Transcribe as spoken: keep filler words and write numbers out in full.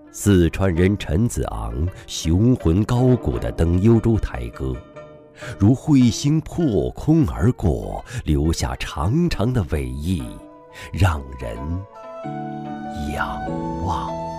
四川人陈子昂雄浑高古的登幽州台歌，如彗星破空而过，留下长长的尾翼，让人仰望。